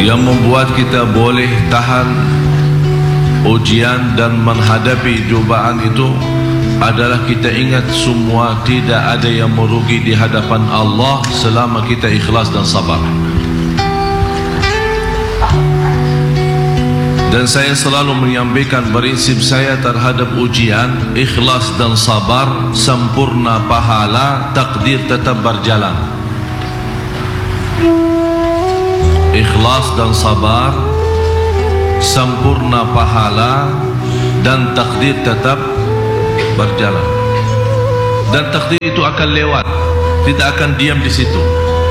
yang membuat kita boleh tahan ujian dan menghadapi cubaan itu adalah kita ingat semua tidak ada yang merugi di hadapan Allah selama kita ikhlas dan sabar. Dan saya selalu menyampaikan prinsip saya terhadap ujian, ikhlas dan sabar, sempurna pahala, takdir tetap berjalan. Ikhlas dan sabar, sempurna pahala, dan takdir tetap berjalan. Dan takdir itu akan lewat, tidak akan diam di situ.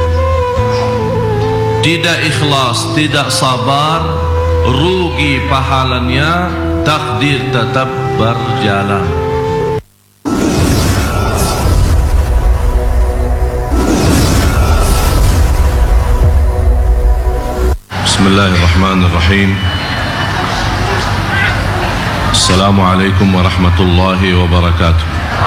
Tidak ikhlas, tidak sabar, rugi pahalanya, takdir tetap berjalan. Bismillahirrahmanirrahim. Assalamualaikum warahmatullahi wabarakatuh.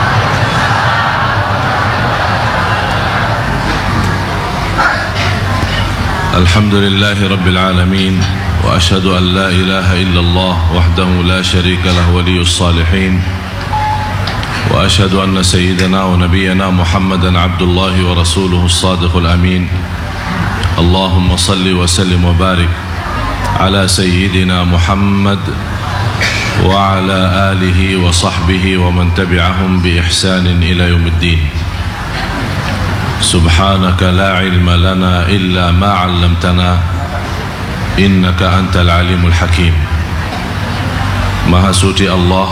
Alhamdulillahi rabbil alamin. وأشهد أن لا إله إلا الله وحده لا شريك له ولي الصالحين وأشهد أن سيدنا ونبينا محمدا عبد الله ورسوله الصادق الأمين اللهم صل وسلم وبارك على سيدنا محمد وعلى آله وصحبه ومن تبعهم بإحسان إلى يوم الدين سبحانك لا علم لنا إلا ما علمتنا Innaka antal alimul hakim. Maha suci Allah,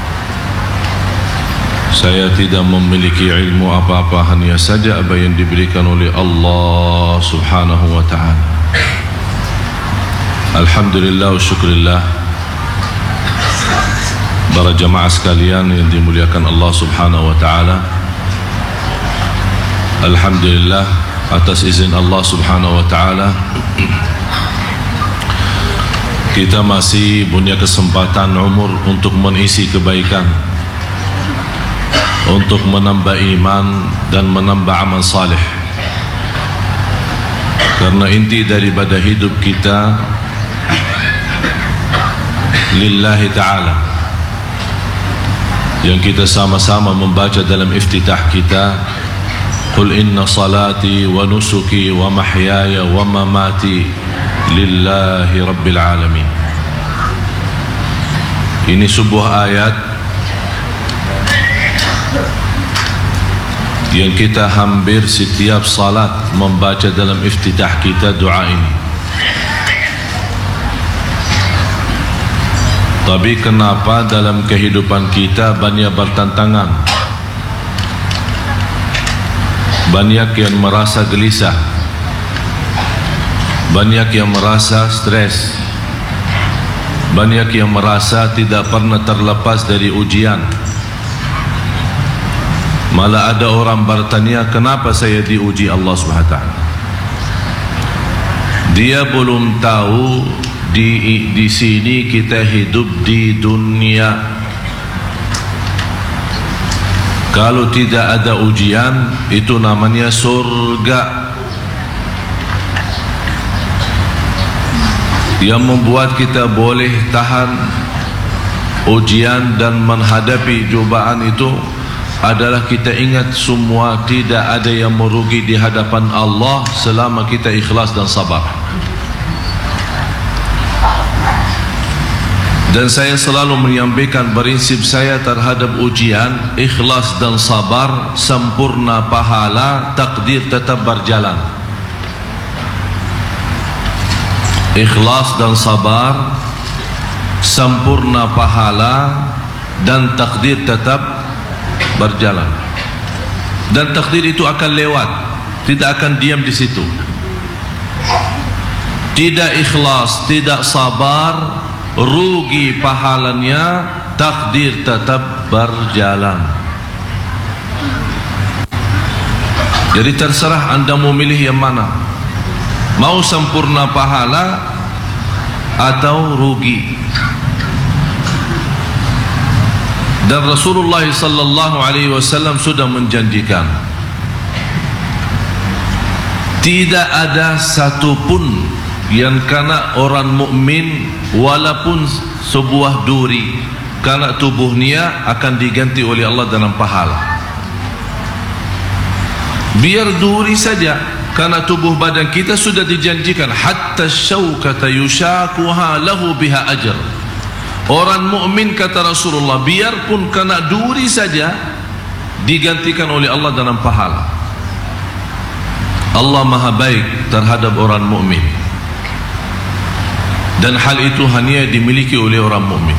saya tidak memiliki ilmu apa-apa, hanya saja apa yang diberikan oleh Allah subhanahu wa ta'ala. Alhamdulillah wa syukurillah. Para jamaah sekalian yang dimuliakan Allah subhanahu wa ta'ala, alhamdulillah atas izin Allah subhanahu wa ta'ala kita masih punya kesempatan umur untuk mengisi kebaikan, untuk menambah iman dan menambah amal saleh. Karena inti daripada hidup kita lillahi ta'ala, yang kita sama-sama membaca dalam iftitah kita, Qul inna salati wa nusuki wa mahyaya wa mamati lillahi rabbil alamin. Ini sebuah ayat yang kita hampir setiap salat membaca dalam iftitah kita doa ini. Tapi kenapa dalam kehidupan kita banyak bertantangan, banyak yang merasa gelisah, banyak yang merasa stres, banyak yang merasa tidak pernah terlepas dari ujian. Malah ada orang bertanya, kenapa saya diuji Allah SWT? Dia belum tahu di sini kita hidup di dunia. Kalau tidak ada ujian, itu namanya surga. Yang membuat kita boleh tahan ujian dan menghadapi cubaan itu adalah kita ingat semua tidak ada yang merugi di hadapan Allah selama kita ikhlas dan sabar. Dan saya selalu menyampaikan prinsip saya terhadap ujian, ikhlas dan sabar, sempurna pahala, takdir tetap berjalan. Ikhlas dan sabar, sempurna pahala, dan takdir tetap berjalan. Dan takdir itu akan lewat, tidak akan diam di situ. Tidak ikhlas, tidak sabar, rugi pahalanya, takdir tetap berjalan. Jadi terserah anda mau milih yang mana, mau sempurna pahala atau rugi. Dan Rasulullah sallallahu alaihi wasallam sudah menjanjikan, tidak ada satupun yang kana orang mukmin walaupun sebuah duri kana tubuhnya akan diganti oleh Allah dalam pahala. Biar duri saja, karena tubuh badan kita sudah dijanjikan hatta syaukata yushakuha lahu biha ajr. Orang mukmin kata Rasulullah biarpun kena duri saja digantikan oleh Allah dalam pahala. Allah maha baik terhadap orang mukmin, dan hal itu hanya dimiliki oleh orang mukmin.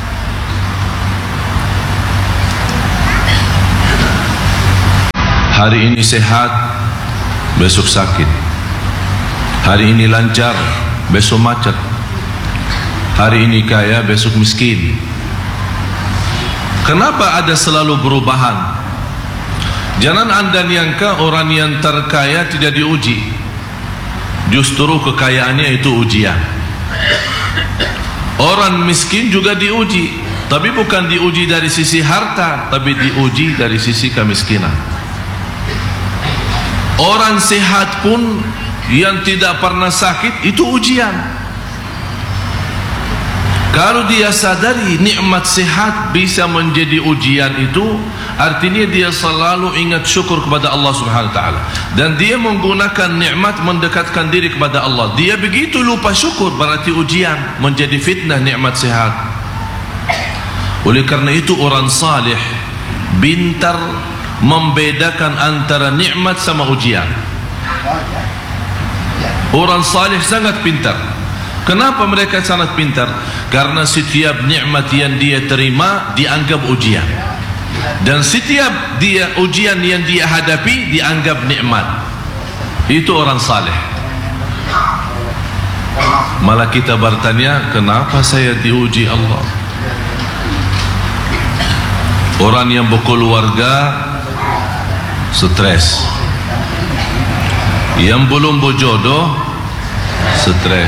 Hari ini sehat, besok sakit. Hari ini lancar, besok macet. Hari ini kaya, besok miskin. Kenapa ada selalu perubahan? Jangan anda nyangka orang yang terkaya tidak diuji. Justru kekayaannya itu ujian. Orang miskin juga diuji, tapi bukan diuji dari sisi harta, tapi diuji dari sisi kemiskinan. Orang sehat pun yang tidak pernah sakit itu ujian. Kalau dia sadari nikmat sehat bisa menjadi ujian itu, artinya dia selalu ingat syukur kepada Allah Subhanahu wa taala, dan dia menggunakan nikmat mendekatkan diri kepada Allah. Dia begitu lupa syukur, berarti ujian, menjadi fitnah nikmat sehat. Oleh karena itu orang salih pintar membedakan antara nikmat sama ujian. Orang salih sangat pintar. Kenapa mereka sangat pintar? Karena setiap nikmat yang dia terima dianggap ujian, dan setiap ujian yang dia hadapi dianggap nikmat. Itu orang saleh. Malah kita bertanya, kenapa saya diuji Allah? Orang yang berkeluarga stres, yang belum berjodoh stres,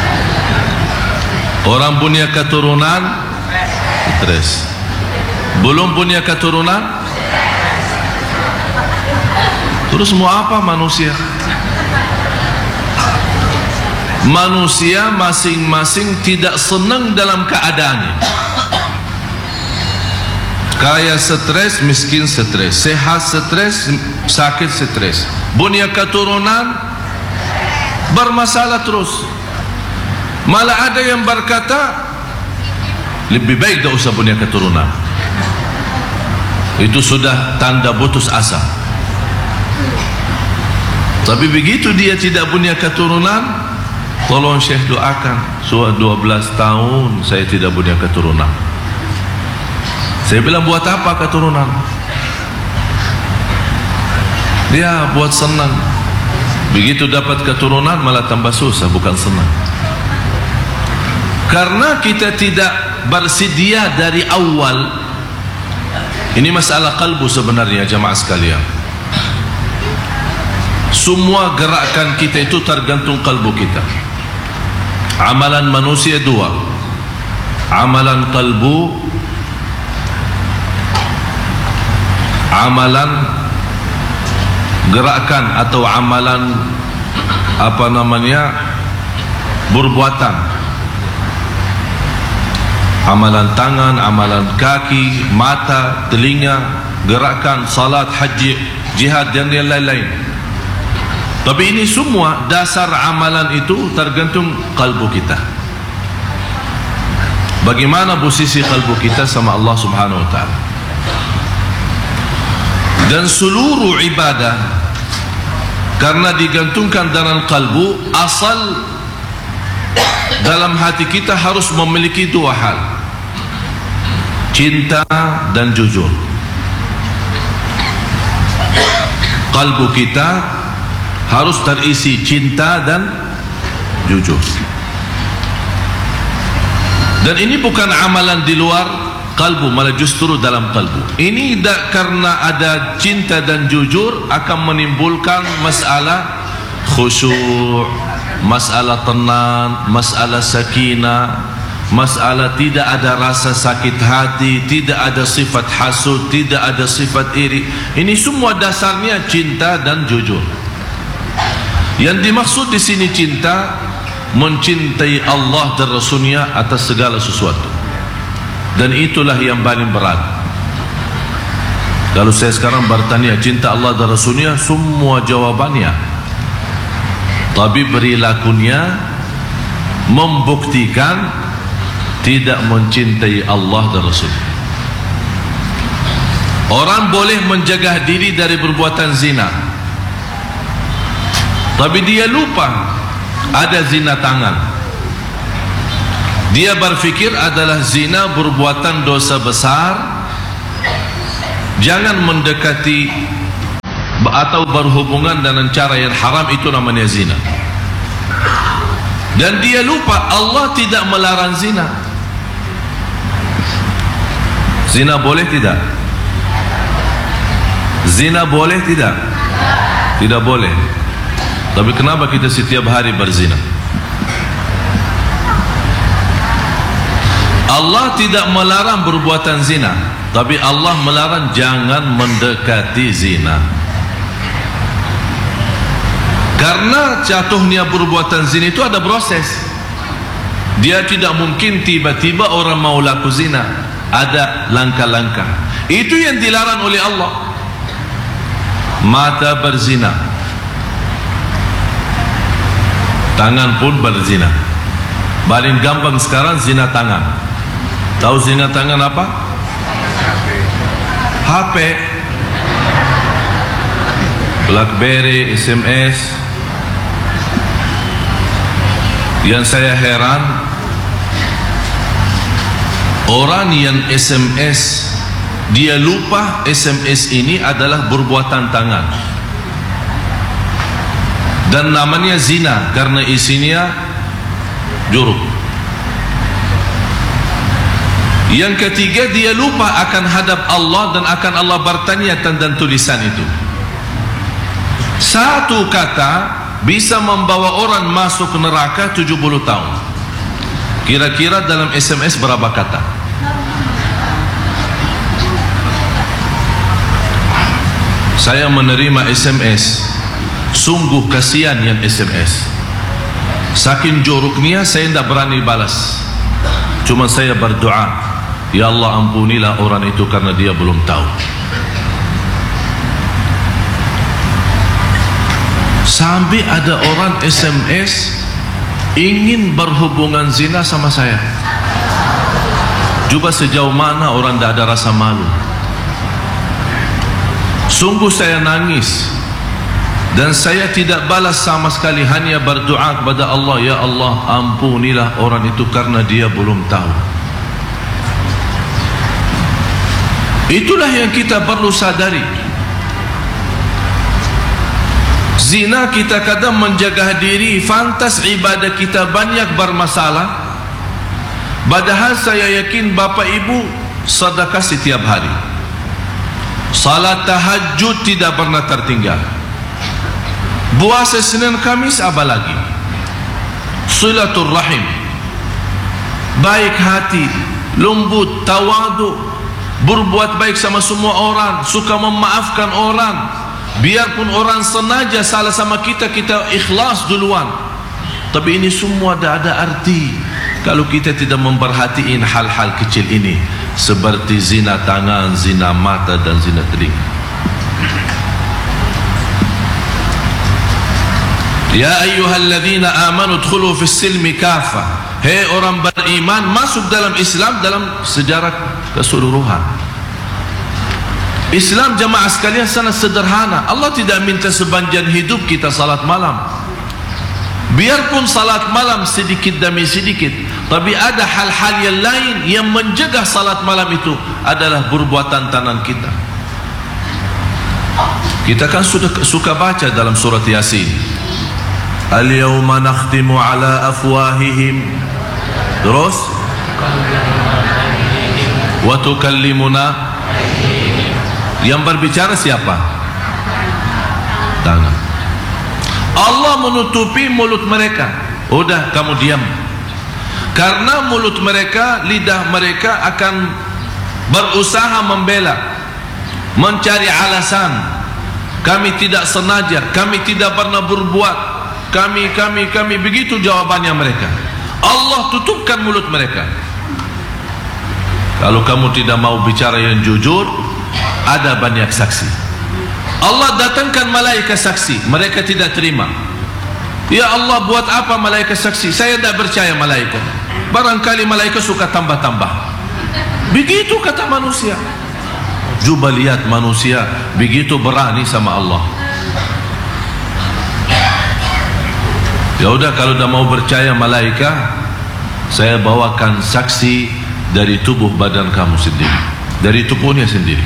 orang punya keturunan stres, belum punya keturunan. Terus mau apa manusia? Manusia masing-masing tidak senang dalam keadaannya. Kaya stres, miskin stres, sehat stres, sakit stres, punya keturunan bermasalah terus. Malah ada yang berkata lebih baik tak usah punya keturunan. Itu sudah tanda putus asa. Tapi begitu dia tidak punya keturunan, tolong Syekh doakan, sudah 12 tahun saya tidak punya keturunan. Saya bilang, buat apa keturunan? Dia buat senang. Begitu dapat keturunan malah tambah susah, bukan senang. Karena kita tidak bersedia dari awal. Ini masalah kalbu sebenarnya jamaah sekalian. Semua gerakan kita itu tergantung kalbu kita. Amalan manusia dua, amalan kalbu, amalan gerakan atau amalan apa namanya perbuatan. Amalan tangan, amalan kaki, mata, telinga, gerakan, salat, haji, jihad dan yang lain-lain. Tapi ini semua dasar amalan itu tergantung kalbu kita. Bagaimana posisi kalbu kita sama Allah Subhanahu wa taala. Dan seluruh ibadah karena digantungkan dalam kalbu, asal dalam hati kita harus memiliki dua hal, cinta dan jujur. Kalbu kita harus terisi cinta dan jujur. Dan ini bukan amalan di luar kalbu, malah justru dalam kalbu. Ini karena ada cinta dan jujur akan menimbulkan masalah khusyuk, masalah tenang, masalah sakinah, masalah tidak ada rasa sakit hati, tidak ada sifat hasud, tidak ada sifat iri. Ini semua dasarnya cinta dan jujur. Yang dimaksud di sini cinta, mencintai Allah dan Rasulnya atas segala sesuatu. Dan itulah yang paling berat. Kalau saya sekarang bertanya cinta Allah dan Rasulnya, semua jawabannya, tapi perilakunya membuktikan tidak mencintai Allah dan Rasul. Orang boleh menjaga diri dari perbuatan zina, tapi dia lupa ada zina tangan. Dia berfikir adalah zina perbuatan dosa besar, jangan mendekati atau berhubungan dengan cara yang haram, itu namanya zina. Dan dia lupa Allah tidak melarang zina. Zina boleh tidak? Zina boleh tidak? Tidak boleh. Tapi kenapa kita setiap hari berzina? Allah tidak melarang perbuatan zina, tapi Allah melarang jangan mendekati zina. Karena jatuhnya perbuatan zina itu ada proses. Dia tidak mungkin tiba-tiba orang mau laku zina. Ada langkah-langkah. Itu yang dilarang oleh Allah. Mata berzina, tangan pun berzina. Paling gampang sekarang zina tangan. Tahu zina tangan apa? HP, BlackBerry, SMS. Yang saya heran, orang yang SMS dia lupa SMS ini adalah perbuatan tangan, dan namanya zina karena isinya jorok. Yang ketiga, dia lupa akan hadap Allah dan akan Allah bertanya tentang tulisan itu. Satu kata bisa membawa orang masuk neraka 70 tahun. Kira-kira dalam SMS berapa kata? Saya menerima SMS, sungguh kasihan yang SMS. Saking joroknya saya tidak berani balas. Cuma saya berdoa, ya Allah ampunilah orang itu karena dia belum tahu. Sampai ada orang SMS ingin berhubungan zina sama saya. Coba sejauh mana orang tidak ada rasa malu. Sungguh saya nangis, dan saya tidak balas sama sekali, hanya berdoa kepada Allah, ya Allah ampunilah orang itu karena dia belum tahu. Itulah yang kita perlu sadari. Zina kita kadang menjaga diri, fantas ibadah kita banyak bermasalah. Padahal saya yakin Bapak Ibu sedekah setiap hari, salat tahajud tidak pernah tertinggal, puasa Senin Kamis apa lagi, silaturrahim, baik hati, lembut, tawadu, berbuat baik sama semua orang, suka memaafkan orang. Biarpun orang sengaja salah sama kita, kita ikhlas duluan. Tapi ini semua tidak ada arti kalau kita tidak memperhatikan hal-hal kecil ini, seperti zina tangan, zina mata, dan zina telinga. Ya ayyuhalladzina amanu udkhulu fis silmi kafah. Hei orang beriman, masuk dalam Islam dalam sejarah keseluruhan. Islam jamaah sekalian sangat sederhana. Allah tidak minta sepanjang hidup kita salat malam. Biarpun salat malam sedikit demi sedikit, tapi ada hal-hal yang lain yang menjaga salat malam itu adalah perbuatan tangan kita. Kita kan sudah suka baca dalam surat Yasin, al-yawma nakhtimu ala afwahihim, terus wa tukallimuna. Yang berbicara siapa? Tangan. Allah menutupi mulut mereka. Udah, kamu diam. Karena mulut mereka, lidah mereka akan berusaha membela, mencari alasan. Kami tidak sengaja, kami tidak pernah berbuat. kami. Begitu jawabannya mereka. Allah tutupkan mulut mereka. Kalau kamu tidak mau bicara yang jujur, ada banyak saksi. Allah datangkan malaikat saksi, mereka tidak terima. Ya Allah, buat apa malaikat saksi? Saya tidak percaya malaikat. Barangkali malaikat suka tambah-tambah. Begitu kata manusia. Coba lihat manusia begitu berani sama Allah. Ya udah, kalau dah mau percaya malaikat, saya bawakan saksi dari tubuh badan kamu sendiri, dari tubuhnya sendiri.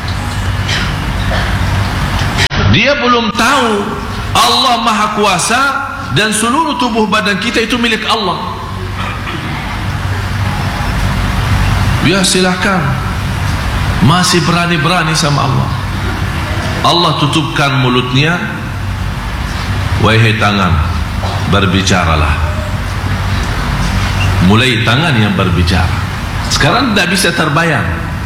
Dia belum tahu Allah Maha Kuasa dan seluruh tubuh badan kita itu milik Allah. Ya silakan, masih berani-berani sama Allah. Allah tutupkan mulutnya. Wahai tangan, berbicaralah. Mulai tangan yang berbicara. Sekarang tidak bisa terbayang.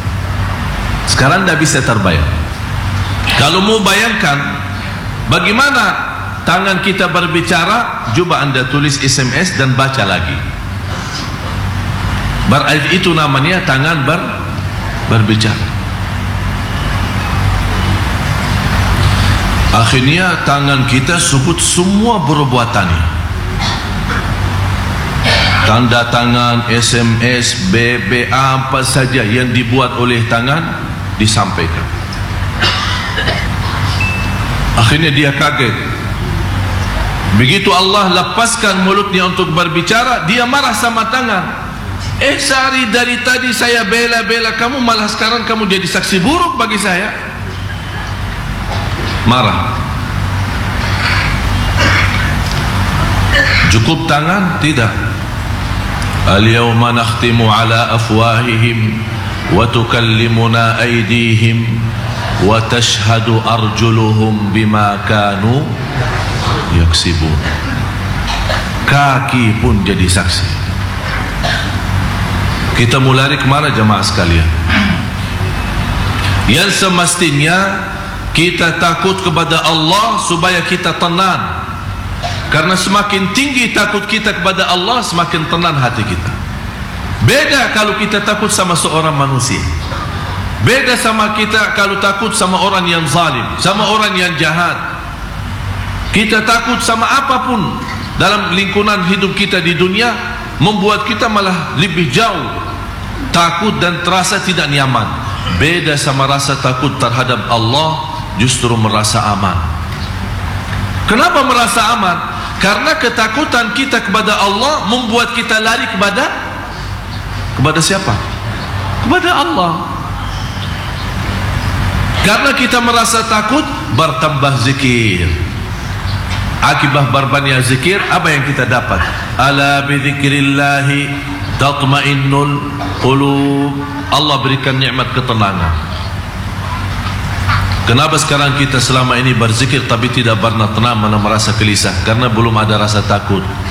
Kalau mau bayangkan bagaimana tangan kita berbicara, coba anda tulis SMS dan baca lagi. Berarti itu namanya tangan berbicara. Akhirnya tangan kita sebut semua perbuatannya. Tanda tangan, SMS, BBA, apa saja yang dibuat oleh tangan disampaikan. Akhirnya dia kaget. Begitu Allah lepaskan mulutnya untuk berbicara, dia marah sama tangan. Sehari dari tadi saya bela-bela kamu, malah sekarang kamu jadi saksi buruk bagi saya. Marah. Cukup tangan? Tidak. Al-yawma nakhtimu ala afwahihim wa tukallimuna aydihim wa tashhadu arjuluhum bima kanu yaksibun. Kaki pun jadi saksi. Kita mulai kemana jemaah sekalian? Yang semestinya kita takut kepada Allah supaya kita tenang. Karena semakin tinggi takut kita kepada Allah, semakin tenang hati kita. Beda kalau kita takut sama seorang manusia. Beda sama kita kalau takut sama orang yang zalim, sama orang yang jahat. Kita takut sama apapun dalam lingkungan hidup kita di dunia, membuat kita malah lebih jauh takut dan terasa tidak nyaman. Beda sama rasa takut terhadap Allah, justru merasa aman. Kenapa merasa aman? Karena ketakutan kita kepada Allah membuat kita lari kepada siapa? Kepada Allah. Karena kita merasa takut, bertambah zikir. Akibat berbanyak zikir, apa yang kita dapat? Ala bi dzikrillahi tatma'innul qulub. Allah berikan nikmat ketenangan. Kenapa sekarang kita selama ini berzikir tapi tidak pernah tenang, mana merasa gelisah? Karena belum ada rasa takut.